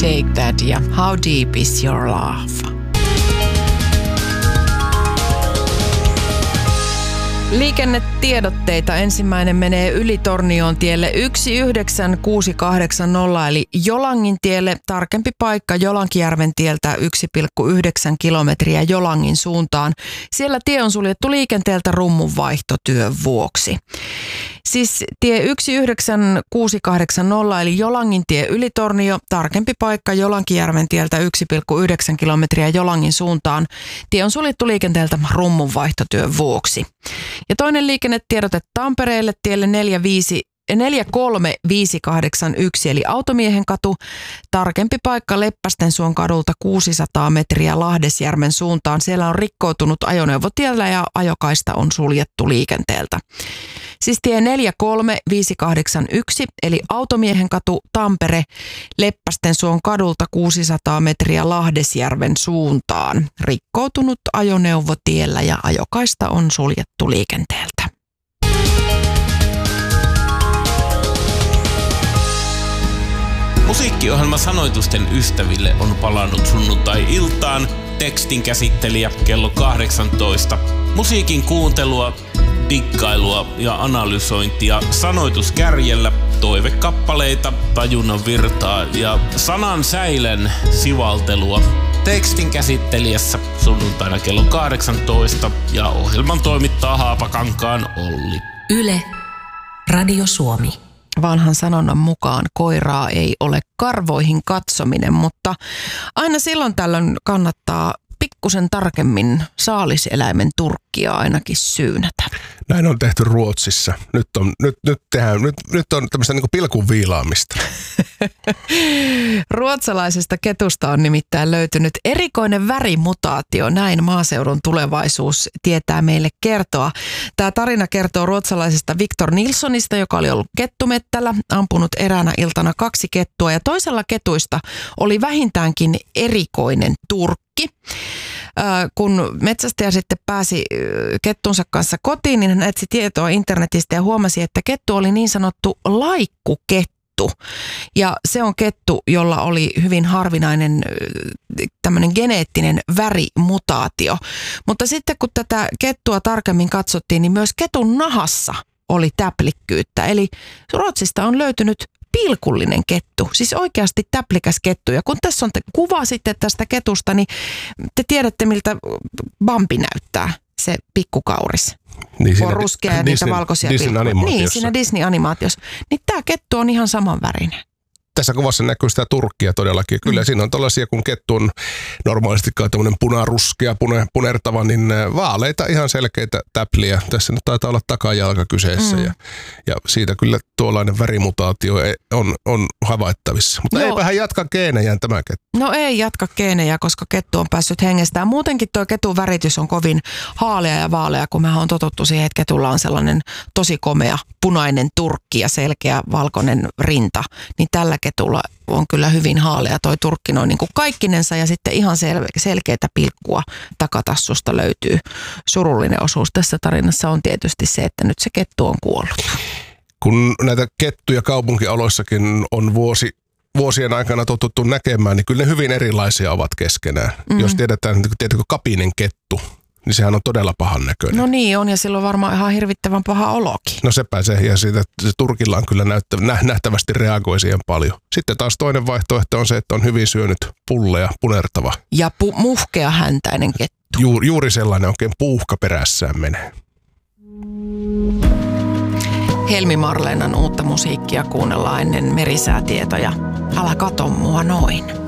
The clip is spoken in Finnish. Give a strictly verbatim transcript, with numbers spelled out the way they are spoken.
Take That ja How Deep Is Your Love. Liikennetiedotteita. Ensimmäinen menee Ylitornion tielle yksi yhdeksän kuusi kahdeksan nolla eli Jolangin tielle. Tarkempi paikka Jolankijärven tieltä yksi pilkku yhdeksän kilometriä Jolangin suuntaan. Siellä tie on suljettu liikenteeltä rummunvaihtotyön vuoksi. Siis tie yksi yhdeksän kuusi kahdeksan nolla eli Jolangin tie Ylitornio. Tarkempi paikka Jolankijärven tieltä yksi pilkku yhdeksän kilometriä Jolangin suuntaan. Tie on suljettu liikenteeltä rummunvaihtotyön vuoksi. Ja toinen liikennetiedote Tampereelle tielle neljä kolme viisi kahdeksan yksi eli Automiehen katu. Tarkempi paikka Leppästensuon kadulta kuusisataa metriä Lahdesjärven suuntaan. Siellä on rikkoutunut ajoneuvotiellä ja ajokaista on suljettu liikenteeltä. Siis tie neljä kolme viisi kahdeksan yksi eli Automiehen katu Tampere Leppästensuon kadulta kuusisataa metriä Lahdesjärven suuntaan. Rikkoutunut ajoneuvotiellä ja ajokaista on suljettu liikenteeltä. Musiikkiohjelma Sanoitusten ystäville on palannut sunnuntai-iltaan. Tekstin käsittelijä kello kahdeksantoista. Musiikin kuuntelua, dikkailua ja analysointia sanoituskärjellä, toivekappaleita, tajunnan virtaa ja sanan säilen sivaltelua. Tekstin käsittelijässä sunnuntaina kello kahdeksantoista ja ohjelman toimittaa Haapakankaan Olli. Yle, Radio Suomi. Vanhan sanonnan mukaan koiraa ei ole karvoihin katsominen, mutta aina silloin tällöin kannattaa pikkusen tarkemmin saaliseläimen turkkia ainakin syynätä. Näin on tehty Ruotsissa. Nyt on, nyt, nyt tehdään, nyt, nyt on tämmöistä niin kuin pilkun viilaamista. Ruotsalaisesta ketusta on nimittäin löytynyt erikoinen värimutaatio. Näin maaseudun tulevaisuus tietää meille kertoa. Tämä tarina kertoo ruotsalaisesta Victor Nilssonista, joka oli ollut kettumettällä, ampunut eräänä iltana kaksi kettua ja toisella ketuista oli vähintäänkin erikoinen turkki. Kun metsästäjä sitten pääsi kettunsa kanssa kotiin, niin hän etsi tietoa internetistä ja huomasi, että kettu oli niin sanottu laikkukettu. Ja se on kettu, jolla oli hyvin harvinainen tämmöinen geneettinen värimutaatio. Mutta sitten kun tätä kettua tarkemmin katsottiin, niin myös ketun nahassa oli täplikkyyttä. Eli Ruotsista on löytynyt pilkullinen kettu, siis oikeasti täplikäs kettu. Ja kun tässä on te kuva sitten tästä ketusta, niin te tiedätte, miltä Bambi näyttää, se pikkukauris. Niin on ruskea ja niitä valkoisia pilkkuja. Niin, siinä Disney-animaatiossa. Niin tämä kettu on ihan samanvärinen. Tässä kuvassa näkyy sitä turkkia todellakin. Kyllä mm. siinä on tällaisia, kun kettu on normaalisti tämmöinen punaruskea, pune, punertava, niin vaaleita ihan selkeitä täpliä. Tässä nyt taitaa olla takajalka kyseessä mm. ja, ja siitä kyllä tuollainen värimutaatio on, on havaittavissa. Mutta Joo. eipä hän jatka geenejään tämä kettu. No ei jatka geenejä, koska kettu on päässyt hengestään. Muutenkin tuo ketun väritys on kovin haalea ja vaalea, kun mehän on totuttu siihen, että ketulla on sellainen tosi komea punainen turkki ja selkeä valkoinen rinta. Niin tällä ketulla on kyllä hyvin haalea toi turkki noin niin kuin kaikkinensa ja sitten ihan sel- selkeätä pilkkua takatassusta löytyy. Surullinen osuus tässä tarinassa on tietysti se, että nyt se kettu on kuollut. Kun näitä kettuja kaupunkioloissakin on vuosi vuosien aikana totuttu näkemään, niin kyllä ne hyvin erilaisia ovat keskenään. Mm. Jos tiedetään, tiedätkö, kapinen kettu, niin sehän on todella pahan näköinen. No niin on, ja sillä on varmaan ihan hirvittävän paha olokin. No sepä se, ja siitä se turkilla on kyllä näyttä, nähtävästi reagoi siihen paljon. Sitten taas toinen vaihtoehto on se, että on hyvin syönyt pulleja, punertava. Ja pu- muhkea häntäinen kettu. Juuri, juuri sellainen oikein puuhka perässään menee. Helmi Marleenan uutta musiikkia kuunnellaan ennen merisäätietoja. Älä kato mua noin.